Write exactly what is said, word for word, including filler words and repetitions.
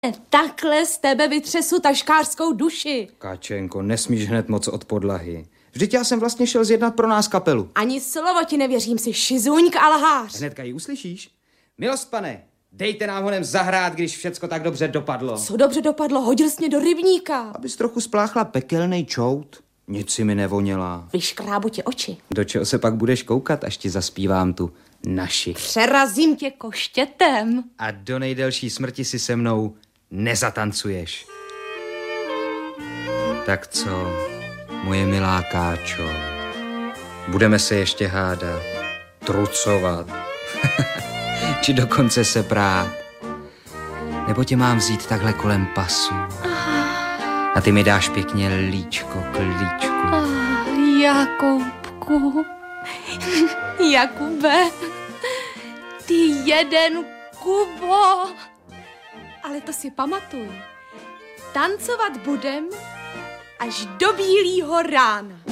Takhle z tebe vytřesu taškářskou duši. Kačenko, nesmíš hned moc od podlahy. Vždyť já jsem vlastně šel zjednat pro nás kapelu. Ani slovo ti nevěřím, si šizuňk a lhář. Hnedka ji uslyšíš? Milost, pane, dejte nám honem zahrát, když všecko tak dobře dopadlo. Co dobře dopadlo? Hodil jsi mě do rybníka. Abys trochu spláchla pekelnej čout. Nic si mi nevoněla. Vyškrábu ti oči. Do čeho se pak budeš koukat, až ti zaspívám tu naši? Přerazím tě koštětem. A do nejdelší smrti si se mnou nezatancuješ. Tak co, moje milá Káčo, budeme se ještě hádat, trucovat, či dokonce se prát? Nebo tě mám vzít takhle kolem pasu a ty mi dáš pěkně líčko k líčku? Ah, Jakubku, Jakube, ty jeden Kubo. Ale to si pamatuj, tancovat budem až do bílýho rána.